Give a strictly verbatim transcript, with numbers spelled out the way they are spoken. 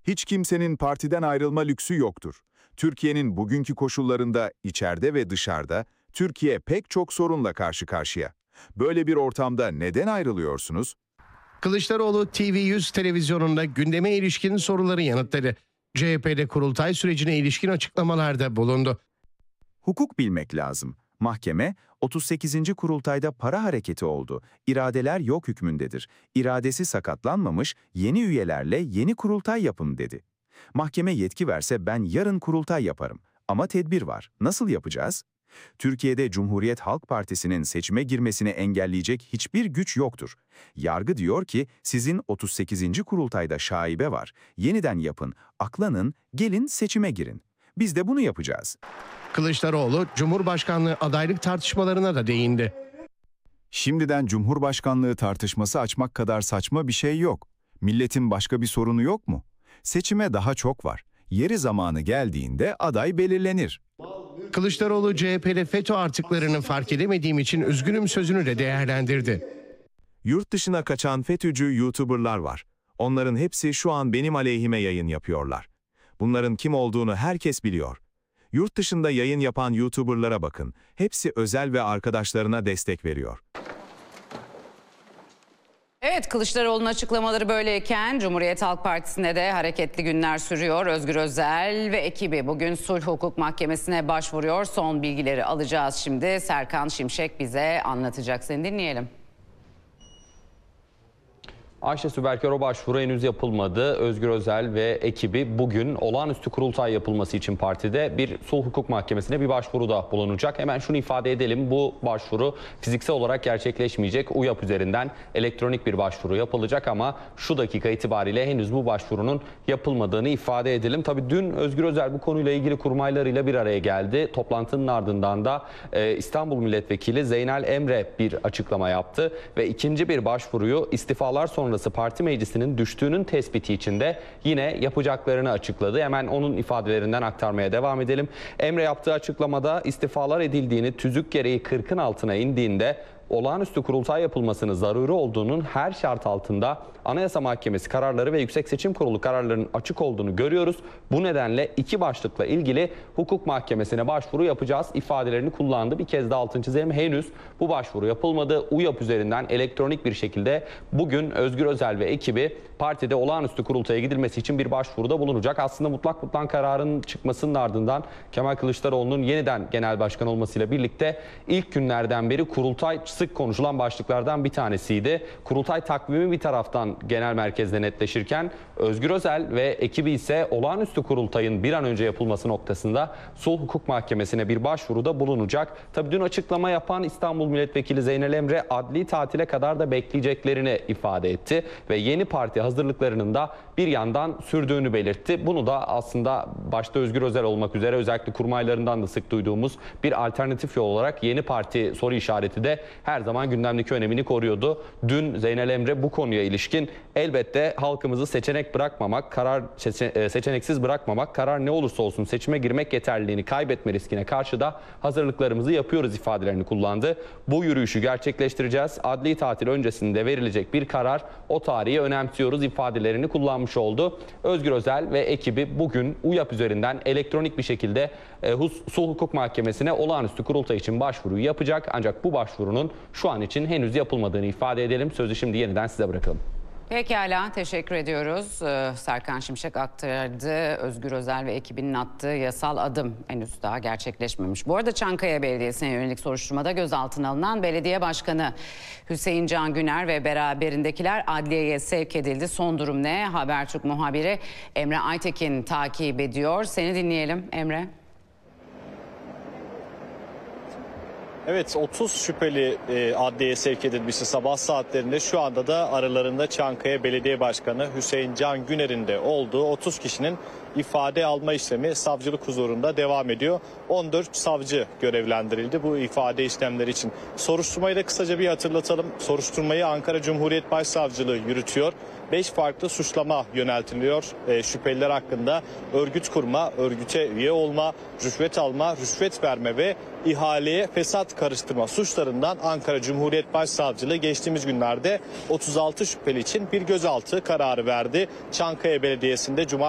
Hiç kimsenin partiden ayrılma lüksü yoktur. Türkiye'nin bugünkü koşullarında içeride ve dışarıda Türkiye pek çok sorunla karşı karşıya. Böyle bir ortamda neden ayrılıyorsunuz? Kılıçdaroğlu T V yüz televizyonunda gündeme ilişkin soruları yanıtladı. C H P'de kurultay sürecine ilişkin açıklamalarda bulundu. Hukuk bilmek lazım. Mahkeme, otuz sekizinci kurultayda para hareketi oldu. İradeler yok hükmündedir. İradesi sakatlanmamış, yeni üyelerle yeni kurultay yapın dedi. Mahkeme yetki verse ben yarın kurultay yaparım. Ama tedbir var. Nasıl yapacağız? Türkiye'de Cumhuriyet Halk Partisi'nin seçime girmesini engelleyecek hiçbir güç yoktur. Yargı diyor ki sizin otuz sekizinci kurultayda şaibe var. Yeniden yapın, aklanın, gelin seçime girin. Biz de bunu yapacağız. Kılıçdaroğlu Cumhurbaşkanlığı adaylık tartışmalarına da değindi. Şimdiden Cumhurbaşkanlığı tartışması açmak kadar saçma bir şey yok. Milletin başka bir sorunu yok mu? Seçime daha çok var. Yeri zamanı geldiğinde aday belirlenir. Kılıçdaroğlu C H P'de FETÖ artıklarını fark edemediğim için üzgünüm sözünü de değerlendirdi. Yurt dışına kaçan FETÖ'cü YouTuber'lar var. Onların hepsi şu an benim aleyhime yayın yapıyorlar. Bunların kim olduğunu herkes biliyor. Yurt dışında yayın yapan YouTuber'lara bakın. Hepsi özel ve arkadaşlarına destek veriyor. Evet, Kılıçdaroğlu'nun açıklamaları böyleyken Cumhuriyet Halk Partisi'nde de hareketli günler sürüyor. Özgür Özel ve ekibi bugün Sulh Hukuk Mahkemesi'ne başvuruyor. Son bilgileri alacağız şimdi. Serkan Şimşek bize anlatacak. Seni dinleyelim. Ayşe Süberkar, o başvuru henüz yapılmadı. Özgür Özel ve ekibi bugün olağanüstü kurultay yapılması için partide bir Sulh Hukuk Mahkemesi'ne bir başvuruda bulunacak. Hemen şunu ifade edelim, bu başvuru fiziksel olarak gerçekleşmeyecek. U Y A P üzerinden elektronik bir başvuru yapılacak ama şu dakika itibariyle henüz bu başvurunun yapılmadığını ifade edelim. Tabii dün Özgür Özel bu konuyla ilgili kurmaylarıyla bir araya geldi. Toplantının ardından da e, İstanbul Milletvekili Zeynel Emre bir açıklama yaptı ve ikinci bir başvuruyu istifalar sonrası sonrası parti meclisinin düştüğünün tespiti için de yine yapacaklarını açıkladı. Hemen onun ifadelerinden aktarmaya devam edelim. Emre yaptığı açıklamada istifalar edildiğini, tüzük gereği kırkın altına indiğinde olağanüstü kurultay yapılmasının zaruri olduğunun her şart altında Anayasa Mahkemesi kararları ve Yüksek Seçim Kurulu kararlarının açık olduğunu görüyoruz. Bu nedenle iki başlıkla ilgili hukuk mahkemesine başvuru yapacağız ifadelerini kullandı. Bir kez daha altını çizelim. Henüz bu başvuru yapılmadı. U Y A P üzerinden elektronik bir şekilde bugün Özgür Özel ve ekibi partide olağanüstü kurultaya gidilmesi için bir başvuruda bulunacak. Aslında mutlak mutlak kararın çıkmasının ardından Kemal Kılıçdaroğlu'nun yeniden genel başkan olmasıyla birlikte ilk günlerden beri kurultay sık konuşulan başlıklardan bir tanesiydi. Kurultay takvimi bir taraftan genel merkezde netleşirken Özgür Özel ve ekibi ise olağanüstü kurultayın bir an önce yapılması noktasında Sulh Hukuk Mahkemesi'ne bir başvuruda bulunacak. Tabii dün açıklama yapan İstanbul Milletvekili Zeynel Emre adli tatile kadar da bekleyeceklerini ifade etti ve yeni parti hazırlıklarının da bir yandan sürdüğünü belirtti. Bunu da aslında başta Özgür Özel olmak üzere özellikle kurmaylarından da sık duyduğumuz bir alternatif yol olarak yeni parti soru işareti de her zaman gündemdeki önemini koruyordu. Dün Zeynel Emre bu konuya ilişkin elbette halkımızı seçenek bırakmamak, karar seçeneksiz bırakmamak, karar ne olursa olsun seçime girmek yeterliliğini kaybetme riskine karşı da hazırlıklarımızı yapıyoruz ifadelerini kullandı. Bu yürüyüşü gerçekleştireceğiz. Adli tatil öncesinde verilecek bir karar, o tarihi önemsiyoruz ifadelerini kullanmış oldu. Özgür Özel ve ekibi bugün U Y A P üzerinden elektronik bir şekilde e, Sulh Hukuk Mahkemesi'ne olağanüstü kurultay için başvuruyu yapacak. Ancak bu başvurunun şu an için henüz yapılmadığını ifade edelim. Sözü şimdi yeniden size bırakalım. Pekala, teşekkür ediyoruz. Ee, Serkan Şimşek aktardı. Özgür Özel ve ekibinin attığı yasal adım henüz daha gerçekleşmemiş. Bu arada Çankaya Belediyesi'ne yönelik soruşturmada gözaltına alınan belediye başkanı Hüseyin Can Güner ve beraberindekiler adliyeye sevk edildi. Son durum ne? Habertürk muhabiri Emre Aytekin takip ediyor. Seni dinleyelim Emre. Evet, otuz şüpheli e, adliyeye sevk edilmişti sabah saatlerinde. Şu anda da aralarında Çankaya Belediye Başkanı Hüseyin Can Güner'in de olduğu otuz kişinin ifade alma işlemi savcılık huzurunda devam ediyor. on dört savcı görevlendirildi bu ifade işlemleri için. Soruşturmayı da kısaca bir hatırlatalım. Soruşturmayı Ankara Cumhuriyet Başsavcılığı yürütüyor. beş farklı suçlama yöneltiliyor e, şüpheliler hakkında. Örgüt kurma, örgüte üye olma, rüşvet alma, rüşvet verme ve ihaleye fesat karıştırma suçlarından Ankara Cumhuriyet Başsavcılığı geçtiğimiz günlerde otuz altı şüpheli için bir gözaltı kararı verdi. Çankaya Belediyesi'nde Cuma